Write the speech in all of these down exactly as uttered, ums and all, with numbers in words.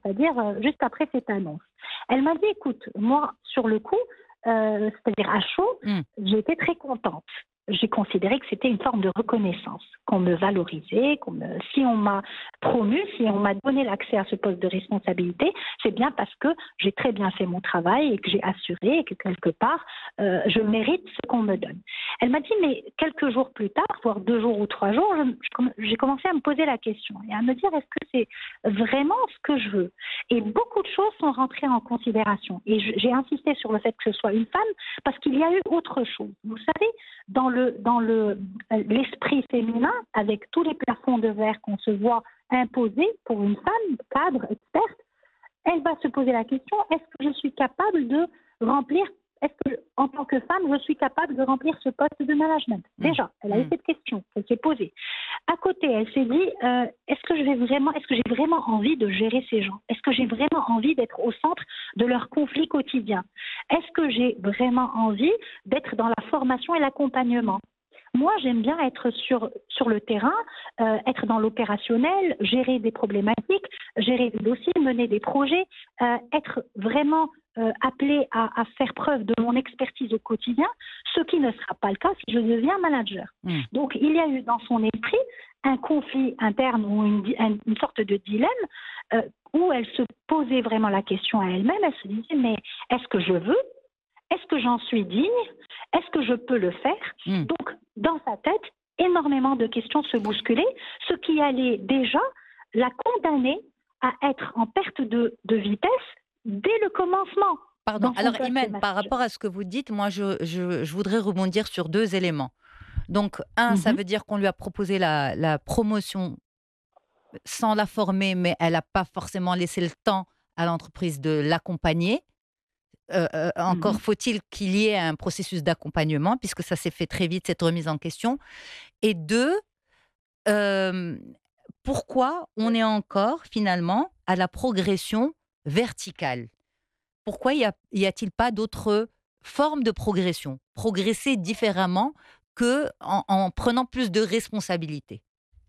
c'est-à-dire euh, juste après cette annonce. Elle m'a dit, écoute, moi, sur le coup, euh, c'est-à-dire à chaud, Mmh. j'ai été très contente. J'ai considéré que c'était une forme de reconnaissance, qu'on me valorisait, qu'on me... si on m'a promu, si on m'a donné l'accès à ce poste de responsabilité, c'est bien parce que j'ai très bien fait mon travail et que j'ai assuré et que quelque part, euh, je mérite ce qu'on me donne. Elle m'a dit, mais quelques jours plus tard, voire deux jours ou trois jours, je- je- j'ai commencé à me poser la question et à me dire, est-ce que c'est vraiment ce que je veux? Et beaucoup de choses sont rentrées en considération. Et je- j'ai insisté sur le fait que ce soit une femme parce qu'il y a eu autre chose. Vous savez, dans le dans le l'esprit féminin, avec tous les plafonds de verre qu'on se voit imposer pour une femme cadre experte, elle va se poser la question, est-ce que je suis capable de remplir, est-ce que en tant que femme, je suis capable de remplir ce poste de management? Mmh. Déjà, elle a eu Mmh. cette question, elle s'est posée. À côté, elle s'est dit, euh, est-ce que je vais vraiment, est-ce que j'ai vraiment envie de gérer ces gens? Est-ce que j'ai vraiment envie d'être au centre de leurs conflits quotidiens? Est-ce que j'ai vraiment envie d'être dans la formation et l'accompagnement? Moi, j'aime bien être sur, sur le terrain, euh, être dans l'opérationnel, gérer des problématiques, gérer des dossiers, mener des projets, euh, être vraiment euh, appelé à, à faire preuve de mon expertise au quotidien, ce qui ne sera pas le cas si je deviens manager. Mmh. Donc, il y a eu dans son esprit un conflit interne ou une, di- un- une sorte de dilemme euh, où elle se posait vraiment la question à elle-même. Elle se disait, mais est-ce que je veux? Est-ce que j'en suis digne? Est-ce que je peux le faire? Mmh. Donc, dans sa tête, énormément de questions se bousculaient, ce qui allait déjà la condamner à être en perte de, de vitesse dès le commencement Pardon. dans son Alors, poste de Imen, par manager. rapport à ce que vous dites, moi, je, je, je voudrais rebondir sur deux éléments. Donc, un, ça Mhm, veut dire qu'on lui a proposé la, la promotion sans la former, mais elle n'a pas forcément laissé le temps à l'entreprise de l'accompagner. Euh, euh, encore mhm. faut-il qu'il y ait un processus d'accompagnement, puisque ça s'est fait très vite, cette remise en question. Et deux, euh, pourquoi on est encore finalement à la progression verticale? Pourquoi y a- y a-t-il pas d'autres formes de progression? Progresser différemment que en, en prenant plus de responsabilités.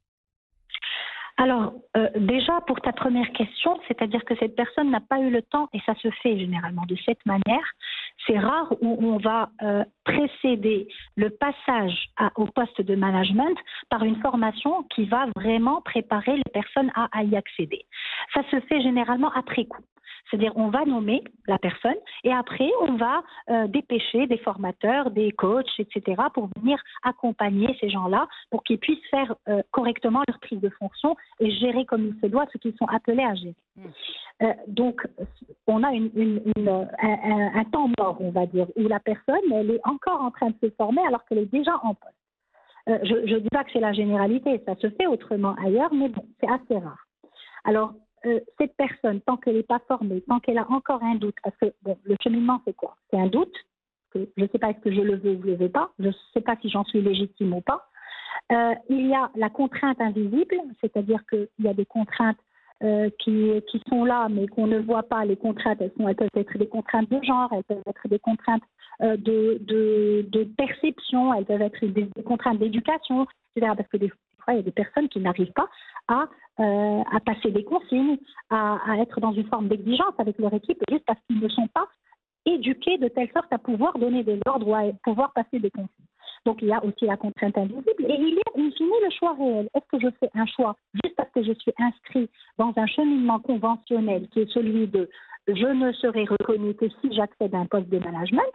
Alors, euh, déjà, pour ta première question, c'est-à-dire que cette personne n'a pas eu le temps, et ça se fait généralement de cette manière, c'est rare où on va euh, précéder le passage à- au poste de management par une formation qui va vraiment préparer les personnes à, à y accéder. Ça se fait généralement après coup. C'est-à-dire on va nommer la personne et après on va euh, dépêcher des formateurs, des coachs, et cetera pour venir accompagner ces gens-là pour qu'ils puissent faire euh, correctement leur prise de fonction et gérer comme il se doit ce qu'ils sont appelés à gérer. Mm. Euh, donc, on a une, une, une, un, un, un temps mort, on va dire, où la personne elle est encore en train de se former alors qu'elle est déjà en poste. Euh, je ne dis pas que c'est la généralité, ça se fait autrement ailleurs, mais bon, c'est assez rare. Alors, euh, cette personne, tant qu'elle n'est pas formée, tant qu'elle a encore un doute, parce que bon, le cheminement, c'est quoi? C'est un doute, que je ne sais pas est-ce que je le veux ou je ne le veux pas, je ne sais pas si j'en suis légitime ou pas. Euh, il y a la contrainte invisible, c'est-à-dire qu'il y a des contraintes euh, qui, qui sont là, mais qu'on ne voit pas. Les contraintes, elles, sont, elles peuvent être des contraintes de genre, elles peuvent être des contraintes euh, de, de, de perception, elles peuvent être des, des contraintes d'éducation, et cetera. Parce que des fois, il y a des personnes qui n'arrivent pas à, euh, à passer des consignes, à, à être dans une forme d'exigence avec leur équipe, juste parce qu'ils ne sont pas éduqués de telle sorte à pouvoir donner de l'ordre ou à pouvoir passer des consignes. Donc, il y a aussi la contrainte invisible et il y a, in fine, le choix réel. Est-ce que je fais un choix juste parce que je suis inscrit dans un cheminement conventionnel qui est celui de je ne serai reconnu que si j'accède à un poste de management,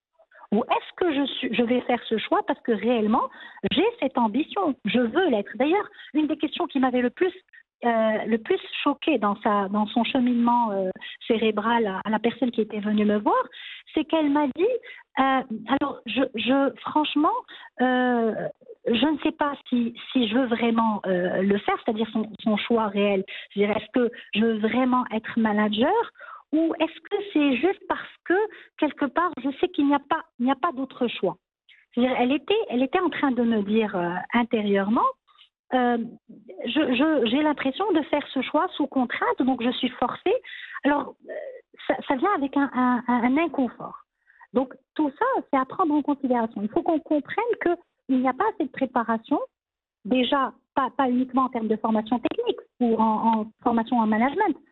ou est-ce que je, suis, je vais faire ce choix parce que réellement, j'ai cette ambition, je veux l'être. D'ailleurs, une des questions qui m'avait le plus Euh, le plus choqué dans, sa, dans son cheminement euh, cérébral à, à la personne qui était venue me voir, c'est qu'elle m'a dit, euh, alors je, je franchement, euh, je ne sais pas si, si je veux vraiment euh, le faire, c'est-à-dire son, son choix réel. Je dirais, est-ce que je veux vraiment être manager ou est-ce que c'est juste parce que quelque part, je sais qu'il n'y a pas, il n'y a pas d'autre choix. C'est-à-dire, elle était, elle était en train de me dire euh, intérieurement, euh, je, je, j'ai l'impression de faire ce choix sous contrainte, donc je suis forcée. Alors, euh, ça, ça vient avec un, un, un inconfort. Donc, tout ça, c'est à prendre en considération. Il faut qu'on comprenne qu'il n'y a pas assez de préparation, déjà, pas, pas uniquement en termes de formation technique ou en, en formation en management,